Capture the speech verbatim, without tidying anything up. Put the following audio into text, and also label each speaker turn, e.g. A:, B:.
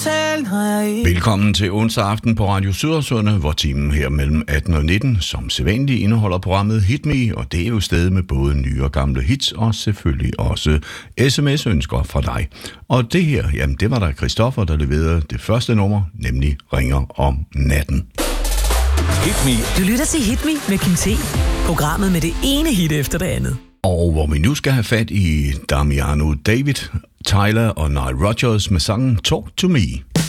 A: totalt naiv.
B: Velkommen til onsdag aften på Radio Sydersund, hvor timen her mellem atten og nitten som sædvanligt indeholder programmet Hit Me, og det er jo stedet med både nye og gamle hits, og selvfølgelig også sms-ønsker fra dig. Og det her, jamen det var der Christoffer, der leverede det første nummer, nemlig Ringer om natten.
C: Hit Me.
D: Du lytter til Hit Me med Kim T. Programmet med det ene hit efter det andet.
B: Og hvor vi nu skal have fat i Damiano David, Tyler og Nile Rodgers med sangen Talk to Me.